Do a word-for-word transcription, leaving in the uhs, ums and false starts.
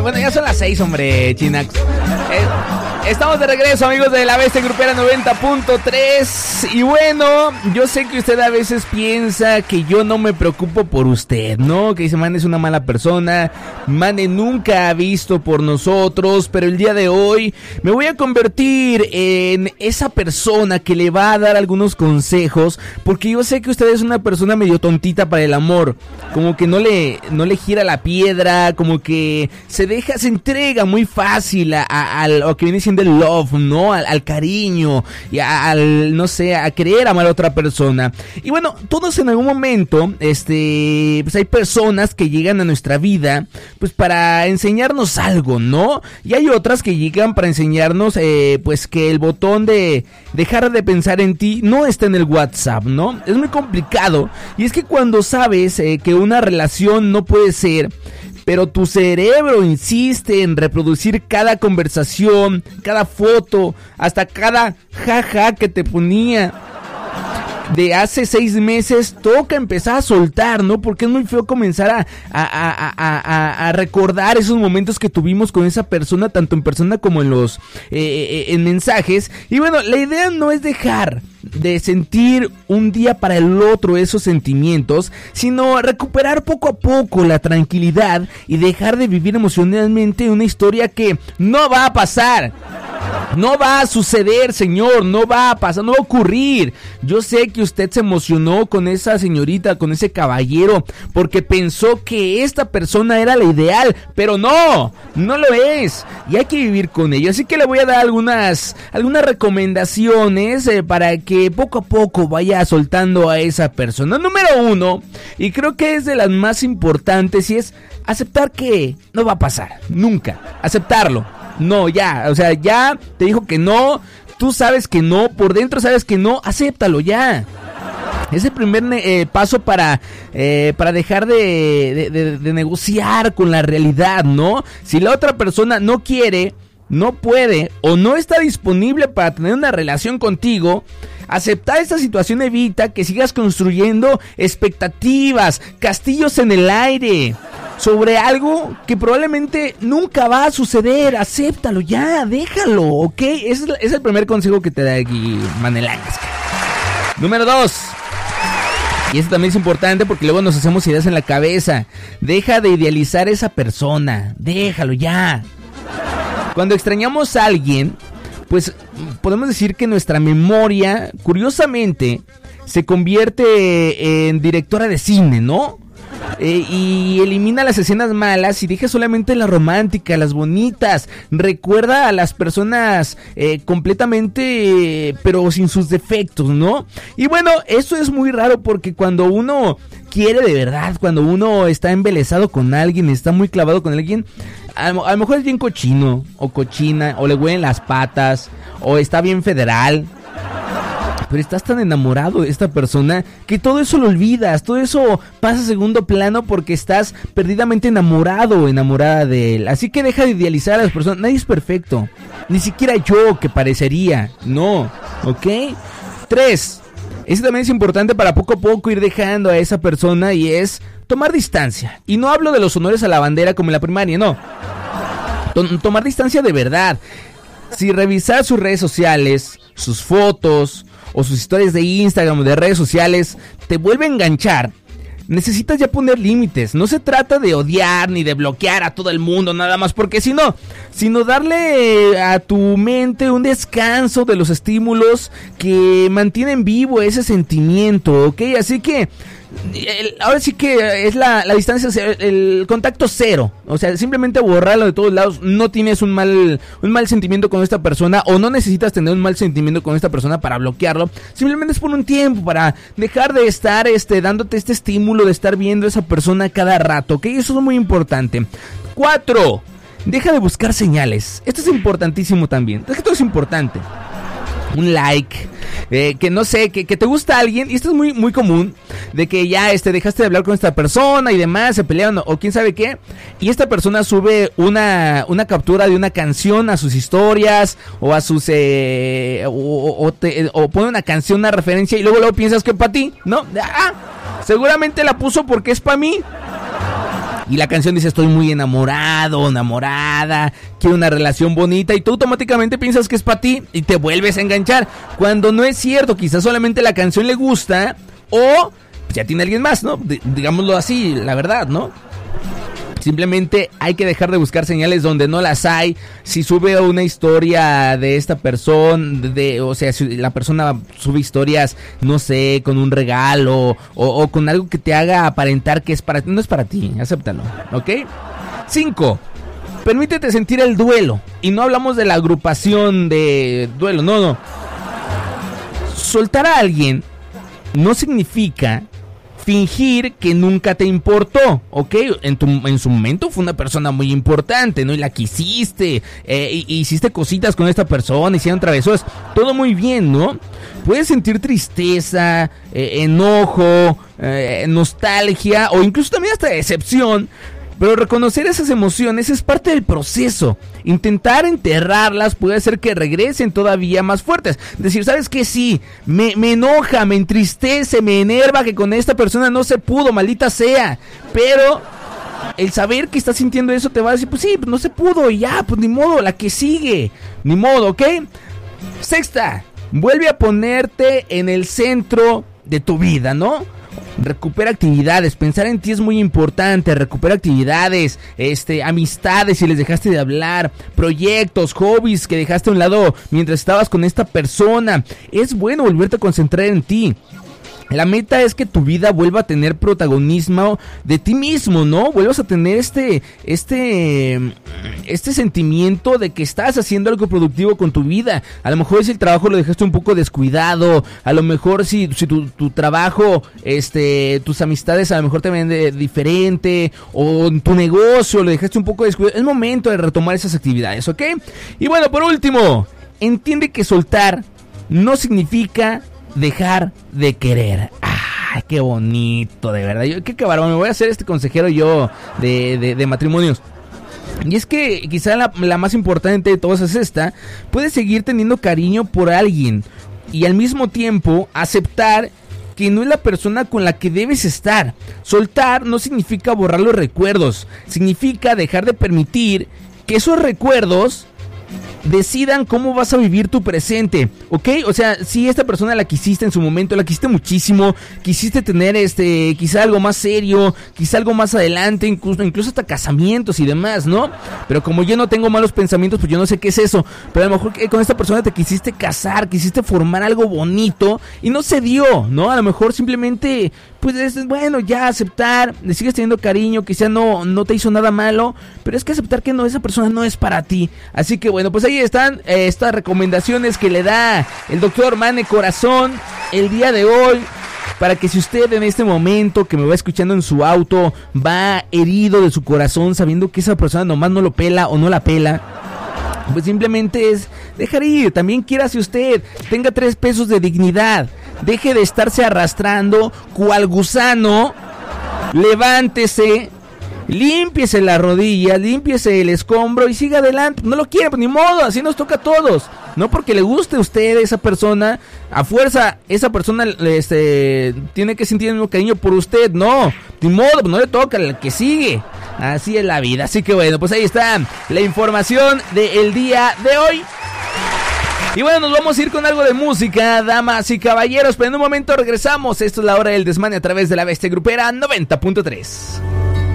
Bueno, ya son las seis, hombre, Chinax. Eh, estamos de regreso, amigos de La Bestia Grupera noventa punto tres. Y bueno, yo sé que usted a veces piensa que yo no me preocupo por usted, ¿no? Que dice, man, es una mala persona, Mane nunca ha visto por nosotros. Pero el día de hoy me voy a convertir en esa persona que le va a dar algunos consejos, porque yo sé que usted es una persona medio tontita para el amor. Como que no le, no le gira la piedra, como que se deja, se entrega muy fácil a, a, a lo que viene siendo el love, ¿no? Al, al cariño y a, al, no sé, a querer amar a otra persona. Y bueno, todos en algún momento, este, pues hay personas que llegan a nuestra vida, pues para enseñarnos algo, ¿no? Y hay otras que llegan para enseñarnos, eh, pues que el botón de dejar de pensar en ti no está en el WhatsApp, ¿no? Es muy complicado. Y es que cuando sabes eh, que una relación no puede ser, pero tu cerebro insiste en reproducir cada conversación, cada foto, hasta cada jaja que te ponía de hace seis meses, toca empezar a soltar, ¿no? Porque es muy feo comenzar a, a, a, a, a, a recordar esos momentos que tuvimos con esa persona, tanto en persona como en los eh, en mensajes. Y bueno, la idea no es dejar de sentir un día para el otro esos sentimientos, sino recuperar poco a poco la tranquilidad y dejar de vivir emocionalmente una historia que no va a pasar. No va a suceder, señor, no va a pasar, no va a ocurrir. Yo sé que usted se emocionó con esa señorita, con ese caballero, porque pensó que esta persona era la ideal, pero no, no lo es. Y hay que vivir con ello. Así que le voy a dar algunas, algunas recomendaciones eh, para que poco a poco vaya soltando a esa persona. Número uno, y creo que es de las más importantes, y es aceptar que no va a pasar, nunca. Aceptarlo. No, ya, o sea, ya te dijo que no, tú sabes que no, por dentro sabes que no, acéptalo ya. Es el primer eh, paso para, eh, para dejar de, de, de, de negociar con la realidad, ¿no? Si la otra persona no quiere, no puede o no está disponible para tener una relación contigo, aceptar esta situación evita que sigas construyendo expectativas, castillos en el aire sobre algo que probablemente nunca va a suceder. Acéptalo ya, déjalo, ¿ok? Ese es, es el primer consejo que te da aquí Manelangas. Número dos, y este también es importante porque luego nos hacemos ideas en la cabeza. Deja de idealizar a esa persona, déjalo ya. Cuando extrañamos a alguien, pues podemos decir que nuestra memoria, curiosamente, se convierte en directora de cine, ¿no? Eh, y elimina las escenas malas y deja solamente las románticas, las bonitas. Recuerda a las personas eh, completamente, eh, pero sin sus defectos, ¿no? Y bueno, esto es muy raro porque cuando uno quiere de verdad, cuando uno está embelesado con alguien, está muy clavado con alguien, a, a lo mejor es bien cochino o cochina, o le huelen las patas, o está bien federal, pero estás tan enamorado de esta persona que todo eso lo olvidas, todo eso pasa a segundo plano porque estás perdidamente enamorado o enamorada de él. Así que deja de idealizar a las personas, nadie es perfecto, ni siquiera yo que parecería, no, ¿ok? Tres, eso también es importante para poco a poco ir dejando a esa persona, y es tomar distancia. Y no hablo de los honores a la bandera como en la primaria, no. T- tomar distancia de verdad. Si revisar sus redes sociales, sus fotos o sus historias de Instagram o de redes sociales te vuelve a enganchar, necesitas ya poner límites. No se trata de odiar ni de bloquear a todo el mundo nada más porque si no, sino darle a tu mente un descanso de los estímulos que mantienen vivo ese sentimiento, ¿ok? Así que el, ahora sí que es la, la distancia, el contacto cero. O sea, simplemente borrarlo de todos lados. No tienes un mal, un mal sentimiento con esta persona, o no necesitas tener un mal sentimiento con esta persona para bloquearlo. Simplemente es por un tiempo, para dejar de estar este, dándote este estímulo de estar viendo a esa persona cada rato, ¿ok? Eso es muy importante. Cuatro, deja de buscar señales. Esto es importantísimo también. Esto es importante. Un like, eh, que no sé, que, que te gusta alguien, y esto es muy muy común, de que ya este dejaste de hablar con esta persona y demás, se pelearon o quién sabe qué, y esta persona sube una, una captura de una canción a sus historias, o a sus, eh, o, o, te, o pone una canción, una referencia, y luego luego piensas que es para ti, ¿no? Ah, seguramente la puso porque es para mí. y la canción dice estoy muy enamorado, enamorada, quiero una relación bonita, y tú automáticamente piensas que es para ti y te vuelves a enganchar, cuando no es cierto. Quizás solamente la canción le gusta o pues, ya tiene alguien más, ¿no? D- digámoslo así, la verdad, ¿no? Simplemente hay que dejar de buscar señales donde no las hay. Si sube una historia de esta persona, de, o sea, si la persona sube historias, no sé, con un regalo o, o con algo que te haga aparentar que es para ti, no es para ti, acéptalo, ¿ok? cinco. Permítete sentir el duelo. Y no hablamos de la agrupación de duelo, no, no. Soltar a alguien no significa fingir que nunca te importó, ¿ok? En, tu, en su momento fue una persona muy importante, ¿no? Y la quisiste, eh, y, y hiciste cositas con esta persona, hicieron travesuras, todo muy bien, ¿no? Puedes sentir tristeza, eh, enojo, eh, nostalgia, o incluso también hasta decepción, pero reconocer esas emociones es parte del proceso. Intentar enterrarlas puede hacer que regresen todavía más fuertes. Decir, ¿sabes qué? Sí, me, me enoja, me entristece, me enerva que con esta persona no se pudo, maldita sea. Pero el saber que estás sintiendo eso te va a decir, pues sí, no se pudo y ya, pues ni modo, la que sigue. Ni modo, ¿ok? Sexta, vuelve a ponerte en el centro de tu vida, ¿no? Recupera actividades, pensar en ti es muy importante. Recupera actividades, este, amistades si les dejaste de hablar, proyectos, hobbies que dejaste a un lado mientras estabas con esta persona. Es bueno volverte a concentrar en ti. La meta es que tu vida vuelva a tener protagonismo de ti mismo, ¿no? Vuelvas a tener este, este, este sentimiento de que estás haciendo algo productivo con tu vida. A lo mejor si el trabajo lo dejaste un poco descuidado, a lo mejor si, si tu, tu trabajo, este, tus amistades a lo mejor te ven de diferente, o tu negocio lo dejaste un poco descuidado. Es momento de retomar esas actividades, ¿ok? Y bueno, por último, entiende que soltar no significa dejar de querer. ¡Ay, qué bonito, de verdad! Yo, qué cabrón, me voy a hacer este consejero yo de, de, de matrimonios. Y es que quizá la, la más importante de todas es esta. Puedes seguir teniendo cariño por alguien y al mismo tiempo aceptar que no es la persona con la que debes estar. Soltar no significa borrar los recuerdos. Significa dejar de permitir que esos recuerdos decidan cómo vas a vivir tu presente, ¿ok? O sea, si esta persona la quisiste en su momento, la quisiste muchísimo, quisiste tener este, quizá algo más serio, quizá algo más adelante, incluso, incluso hasta casamientos y demás, ¿no? Pero como yo no tengo malos pensamientos, pues yo no sé qué es eso, pero a lo mejor con esta persona te quisiste casar, quisiste formar algo bonito y no se dio, ¿no? A lo mejor simplemente, pues es bueno, ya aceptar, le sigues teniendo cariño, quizá no, no te hizo nada malo, pero es que aceptar que no, esa persona no es para ti. Así que bueno, pues ahí están eh, estas recomendaciones que le da el doctor Mane Corazón el día de hoy, para que si usted en este momento que me va escuchando en su auto va herido de su corazón sabiendo que esa persona nomás no lo pela o no la pela, pues simplemente es dejar ir. También quiérase usted, tenga tres pesos de dignidad, deje de estarse arrastrando cual gusano, levántese, límpiese la rodilla, límpiese el escombro y siga adelante. No lo quiere, pues ni modo, así nos toca a todos. No porque le guste a usted esa persona, a fuerza esa persona este, tiene que sentir el mismo cariño por usted. No, ni modo, no le toca al que sigue. Así es la vida. Así que bueno, pues ahí está la información del día de hoy. Y bueno, nos vamos a ir con algo de música, damas y caballeros, pero en un momento regresamos. Esto es la hora del desmane a través de la Bestia Grupera noventa punto tres.